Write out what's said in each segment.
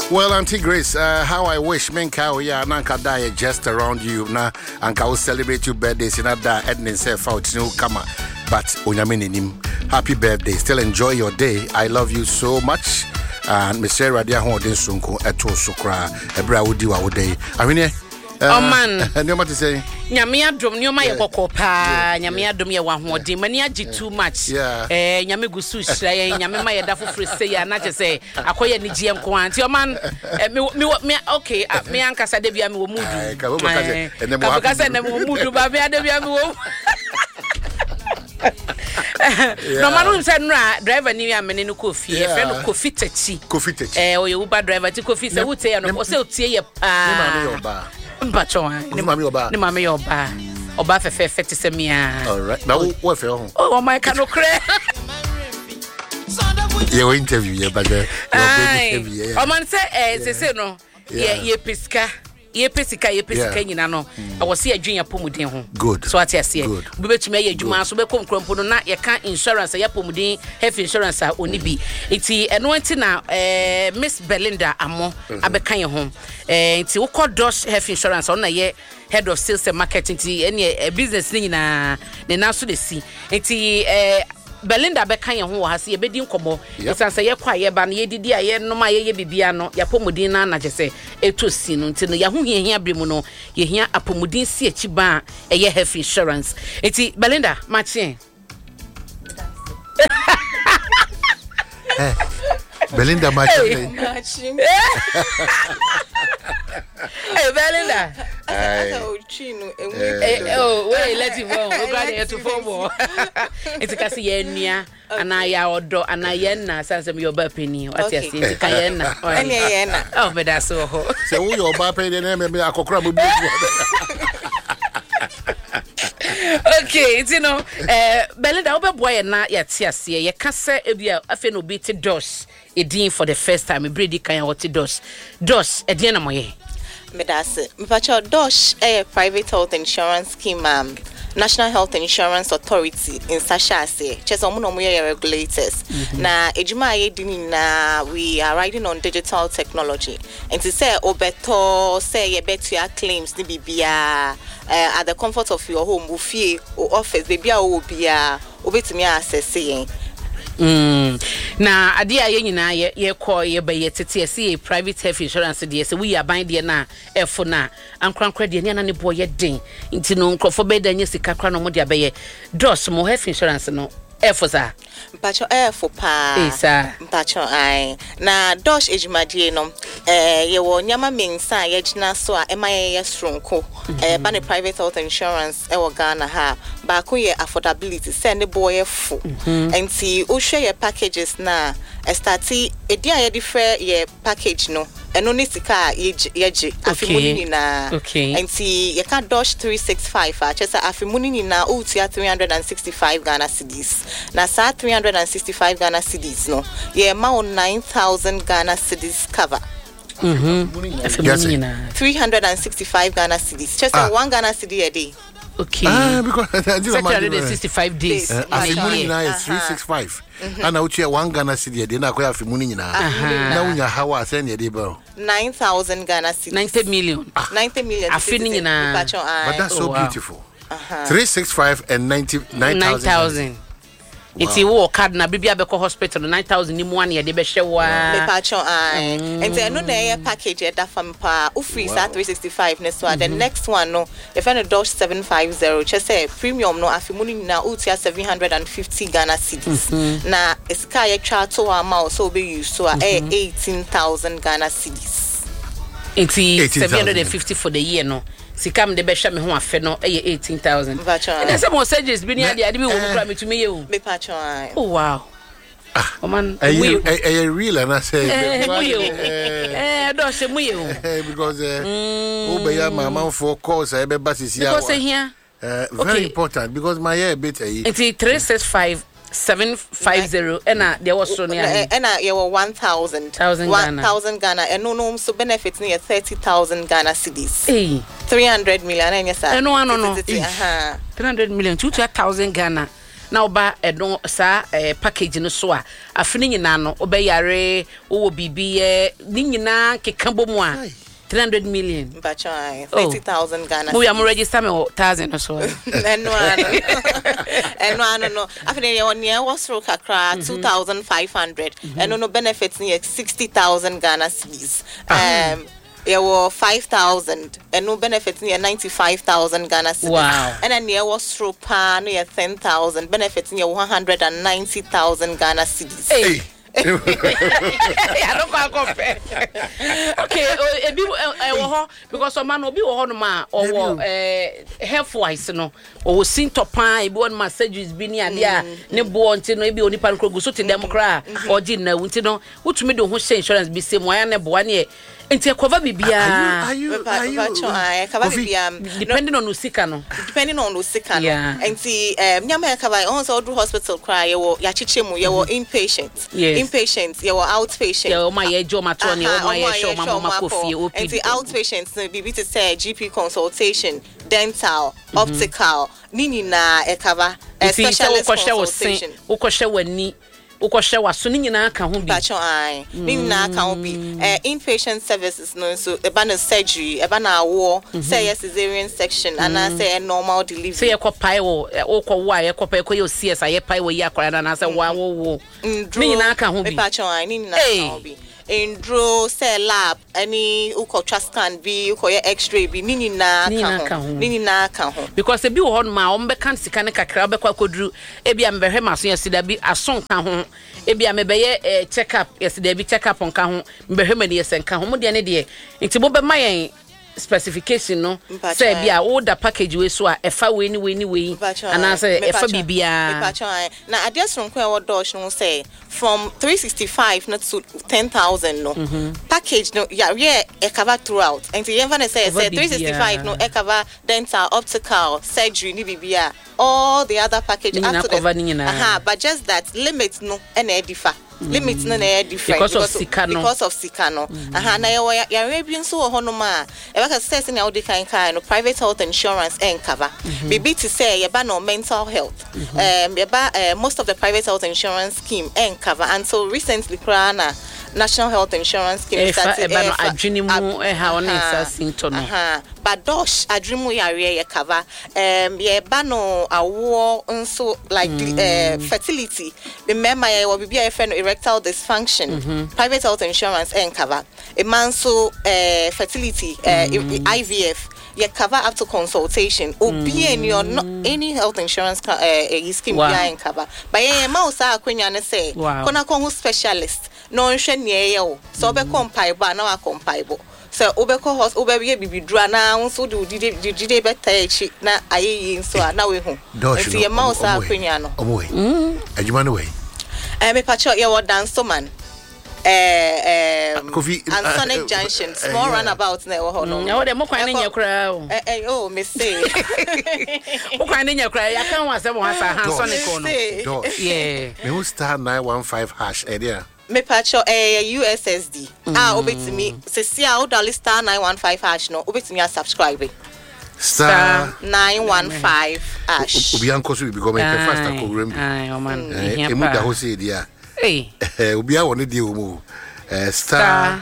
Well, Auntie Grace, how I wish Menka ya nanka die just around you na anka will celebrate your birthday in that Edna self out no kama but onyamenim. Happy birthday. Still enjoy your day. I love you so much. And Mr. Radia Hodin Sunko eto sukra ebra wudi wa wode. Ahwene man, no matter say. Nyame adom nyoma ye bokọ pa, nyame adom ye wa hoden, mani agi too much. Nyame gusu hira ye, nyame ma ye da foforo se ya na che akoye ni gie nko anti o man me okay, me ankasa de bia me wo mudu. Ka kasa na me wo mudu ba me ade bia me wo. No manu say nra driver ni amene no kofi e fe no kofi tachi o ye uber driver ti kofi se wo tie no o se o tie ye pa ni ma me oba mpacho ni ma me oba fefe ti se me a all right now what fe ho oh my kano kre your interview ye but your baby o man say no ye pesika ye pesika nyina no I was here adwenya pomuden ho good so ati ase be betuma ye adwuma so be kom krompo no na ye ka insurance ya pomuden health insurance a oni bi enti eno enti na Miss Belinda Amo abeka ye ho enti wo call Dosh health insurance on na ye head of sales and marketing enti ene business ni nyina ne na so de si enti Belinda beka ye ho wo ha se ye bedi nkomo esanse ye kwa ye ba na ye didi aye no ma ye bibia no ya pomudin na na jese etosi no nti no ya ho hia bremu no ye hia apomudin si achi ba eye health insurance eti Belinda machi Belinda machi Hey Belinda oh wait let him go we got here to form enti kasi ye nua ana ya odo ana ye na sanse me oba pani ati asi enti kan ye na ene ye na oh be da so ho se wo yo oba pani na me akokora mo bu okay you know Belinda obeboy na ya ti ase ye kase ebia afi no bi ti Dosh edin for the first time bredi kan ya woti Dosh edin na moye medase mpacho Dosh private health insurance scheme National Health Insurance Authority in Sashase chese omo no ye regulators na ejuma ye dini na we are riding on digital technology and to say obeto say ye better claims ni bibia at the comfort of your home ufie or office bibia obia obetimi access yen na ade aye nyina ye call ye ba ye tete se private health insurance de se we aban de na efo na ankrankra de na ne boy ye den nti no nkrofo be da nya sika kra no mo de abaye Dosh mo health insurance no efo sa mpacho efo pa isa mpacho ai na Dosh ejumadie no ye wo nyama mensa ye gina so a emaye ye stronko ba ne private health insurance e wo Ghana ha ba ko ye affordability say ne boy efo enti o hwe ye packages na starti edia ye different ye package no eno ni sika yeje afimuni na enti ye ka Dosh 365 a chesa afimuni na o tia 365 Ghana cedis na sa 365 Ghana cedis no ye ma 9,000 Ghana cedis cover 365 Ghana cedis chesa 1 Ghana cedi a day because 365 days afimuni na is 365 ana uchi 1 Ghana cedi a day na kwa afimuni na unya hawa say ne dey bro 9,000 Ghana cedis 90 million afimuni na but that's so beautiful 365 and 99,000 Iti wo card na bibia be ko hospital 9,000 ni mu an ye de be hwe wa me pa chon enti no na ye package e da fam pa o free sa 365 ne so the next one no if any Dosh 750 che say premium no afimu ni na utia 750 Ghana cedis na esika ye twa to ama so be use so 18,000 Ghana cedis enti 750 for the year no sikam de be hwe me ho afe no 18,000 and some more surgeries bi ni ade bi wo kura metumi ye o me pa chon oh wow man we real and I say Dosh mu ye o because obeya mama for course e be basisi because here very important because my hair bit it's 365 750 and there was so near and you were 1,000 Ghana and no so benefits near 30,000 Ghana cedis 300 million and yes no 300 million 2,000 Ghana na oba no sa package no so a afini nyina no obeyare wo bibi ni nyina keka bomu a 300 million. Bachai, 30,000 Ghana. We am register me 1,000 or so. No. After your near was through Kakra 2,500 and no benefits near 60,000 Ghana cedis. There were 5,000 and no benefits near 95,000 Ghana cedis. Wow. And then near was through pan near 10,000 benefits near 190,000 Ghana cedis. Hey. I don't compare. Okay, because a man will be on my or health wise, no, or sing to pine, born massages be near there, no born to maybe only pan crogus to Democrat or dinner, which made the whole insurance be same way and 1 year. Until cover be depending on Usikano. Depending on Usikano. Yeah. And see, Nyamaka by also do hospital cry, you were Yachichemu, you were inpatient. Yes. Inpatient, you were outpatient. Oh, my Joe Matoni, oh, my show, Mamma Kofi, and the outpatients, be to say GP consultation, dental, optical, Nina, Ekava, specialist consultation. Ukosha weni. Ukosha waso ni nyina aka ho bi bacho ai ni nyina aka ho bi inpatient services no so eba na surgery eba na awo say cesarean section and say normal delivery say ekopai wo okwo ekopai ko yo CS ayepai wo yi akwara na say wa wo ni nyina aka ho bi bacho ai ni nyina aka ho bi indro cell lab any ultra scan bi ukoye x-ray bi ni nyina aka ho because e bi wo hon ma o mbe kan sika ne kakra be kwa koduru e bi ambehwe maso yesida bi ason ka ho e bi amebeye check up yesida bi check up on ka ho mbehwe mani yesen ka ho mo de ne de nti bo be mayen specification no say bia order package we so a efa we ni and say efa bibia na address from kwa dosh no say from 365 not to 10,000 no package no yeah e cover throughout and you even say 365 no e cover dental optical surgery ni bibia all the other package up to the but just that limit no and differ limits no na different because of Sikano na ya bi nso wo hono ma e baka say say na odi kan no private health insurance and cover bibi to say ya ba no mental health ya ba most of the private health insurance scheme and cover until recently krana national health insurance scheme started but dosh adrimu ya cover ya ba no awo nso like fertility remember ya wo bibi friend erectile dysfunction private health insurance and cover a man so fertility IVF you cover up to consultation obi any or any health insurance scheme and cover but ya mausa akwenya ne say kona ko specialist no nhwe ne ye so be compaibo na wa compaibo so obeko host obewe bibidura na nso de dide beta echi na ayeyi nso na we hu enti ye mausa akwenya no omowe adwuma no we me pacho ye wo dance man Kofi and Sonic Junction small runabout na wo no no de mo kwan nya kura oh me say mo kwan nya kura ya kan wa se mo hasa han Sonic no yeah me who star 915 hash area me pacho USSD obetimi se sia o dollar star 915 hash no obetimi subscribe star 915 hash obi anko so bi go me faster ko rem o man emu da ho se dia obi a woni die o mu star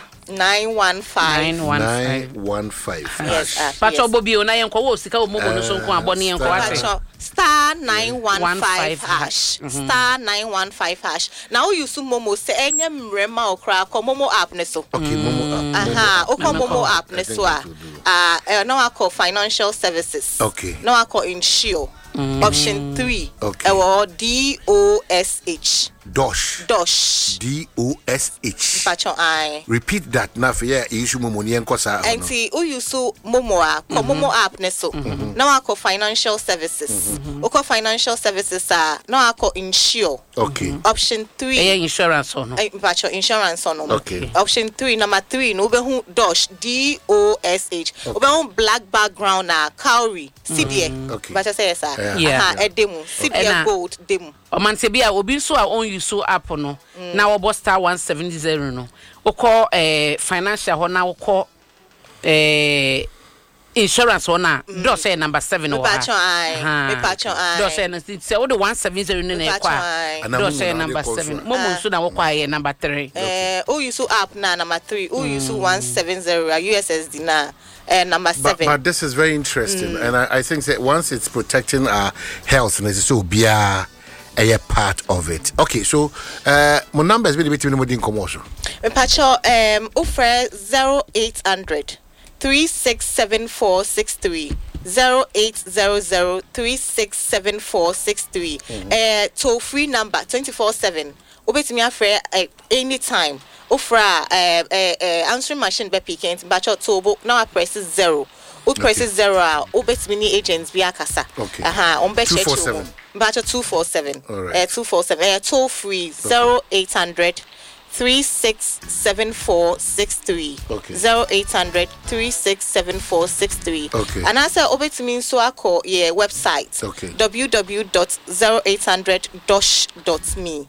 915 yes pacho bobi o na yen ko wo sika o momo no so nko abone yen ko ase star 915 hash star 915 hash now you use momo se enye mrema okra ko momo app ne so okay momo app o ko momo app ne so now I call financial services okay now I call insure option 3 or DOSH Dosh DOSH pacho I repeat that na for yeah issue momo ni enko sa enti o use momo a ko momo app ne so now I call financial services o call financial services now I call insure okay option 3 insurance no pacho insurance no okay option 3 number 3 no be hu Dosh DOSH o be hu black background na cowrie CBA okay pacho say sir edemu CBA gold demu o man se bia obi so a on use app no na wo bo star 170 no o call financial ho na wo call insurance one do say number 7 me patch on do say say what the 170 ne kwa do say number 7 momo so na wo kwa number 3 o use app na number 3 o use 170 USSD na number 7 but this is very interesting and I think that once it's protecting our health and it's so be a part of it. Okay, so my number is between the commercial. Me patch offer 0800 367463 0800 367463 toll free number 24/7 obetimi afre anytime offer answering machine be pickent batch tobo now press 0 o press 0 obetimi agents be akasa on be check batch 247 247 toll free 0800 367463 0800 367463 and I say obetimi so akọ website www.0800dosh.me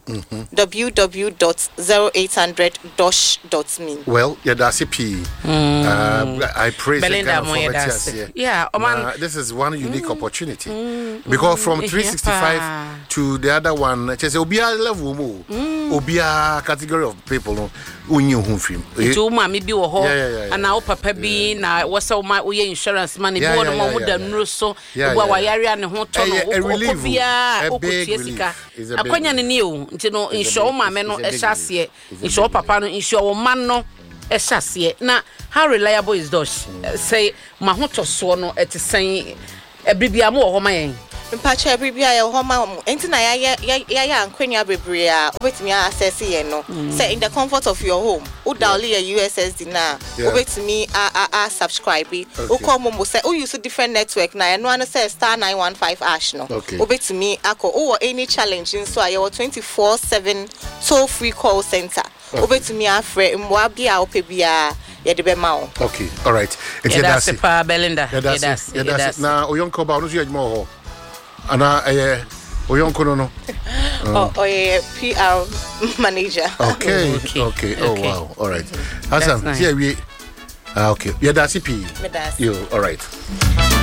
www.0800dosh.me well that's a P I praise Belinda this is one unique opportunity because from 365 to the other one just obia level mo obia category of people no unyi hu film to mama bi wo ho ana wo papa bi na wo se wo insurance man bi wo no mo da nuro so wo wa yare ne ho to no wo bia wo kutie sika akonya ne o nti no insure wo mama no ehase insure papa no insure wo man no ehase na how reliable is those say ma ho to so no etisen ebribia mo wo ho mayen mpacha ebribia ye ho ma enti na ya ankwenya bebre a obetimi access ye no say in the comfort of your home o dial your USSD na obetimi a subscribe o come mo say o use different network na eno an say *915# no obetimi akọ o any challenge so aye 24/7 toll free call center obetimi afre mwa bia opebia ye de be ma o. Okay, all right. That's pa Belinda. That's na oyonko ba no so yedmo ho ana oyonko no PR manager. Okay. Oh wow, all right. Hassan, here we okay. Yeah, that's it. You all right.